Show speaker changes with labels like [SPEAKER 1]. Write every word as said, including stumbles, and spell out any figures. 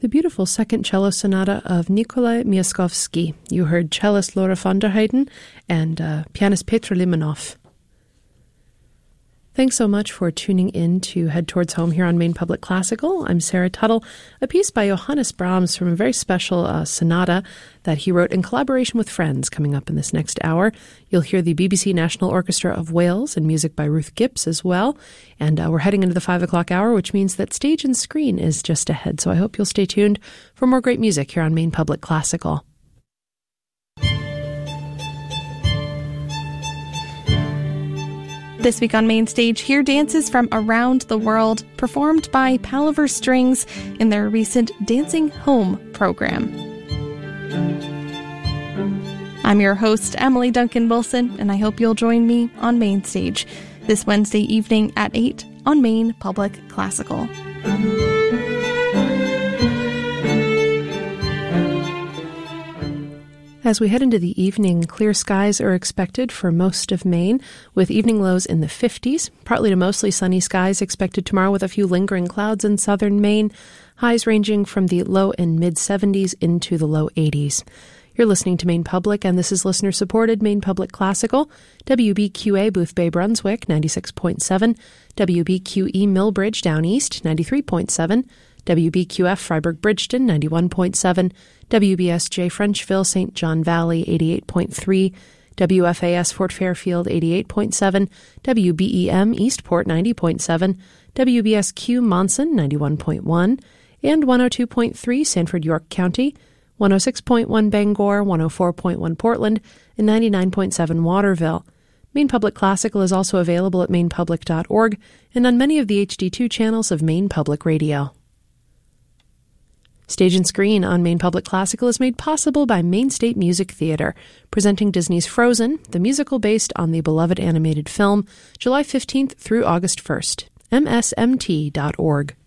[SPEAKER 1] The beautiful second cello sonata of Nikolai Miaskovsky. You heard cellist Laura von der Heyden and uh, pianist Petr Limonov. Thanks so much for tuning in to Head Towards Home here on Maine Public Classical. I'm Sarah Tuttle. A piece by Johannes Brahms from a very special uh, sonata that he wrote in collaboration with friends coming up in this next hour. You'll hear the B B C National Orchestra of Wales and music by Ruth Gibbs as well. And uh, we're heading into the five o'clock hour, which means that Stage and Screen is just ahead. So I hope you'll stay tuned for more great music here on Maine Public Classical.
[SPEAKER 2] This week on Main Stage, hear dances from around the world performed by Palaver Strings in their recent Dancing Home program. I'm your host, Emily Duncan Wilson, and I hope you'll join me on Main Stage this Wednesday evening at eight on Maine Public Classical.
[SPEAKER 1] As we head into the evening, clear skies are expected for most of Maine, with evening lows in the fifties. Partly to mostly sunny skies expected tomorrow with a few lingering clouds in southern Maine. Highs ranging from the low and mid-seventies into the low eighties. You're listening to Maine Public, and this is listener-supported Maine Public Classical. W B Q A Boothbay Brunswick, ninety-six point seven. W B Q E Millbridge Down East, ninety-three point seven. W B Q F Freiburg Bridgeton, ninety-one point seven. W B S J Frenchville Saint John Valley, eighty-eight point three. W F A S Fort Fairfield, eighty-eight point seven. W B E M Eastport, ninety point seven. W B S Q Monson, ninety-one point one. And one oh two point three Sanford York County, one oh six point one Bangor, one oh four point one Portland, and ninety-nine point seven Waterville. Maine Public Classical is also available at maine public dot org and on many of the H D two channels of Maine Public Radio. Stage and Screen on Maine Public Classical is made possible by Maine State Music Theater, presenting Disney's Frozen, the musical based on the beloved animated film, July fifteenth through August first. M S M T dot org.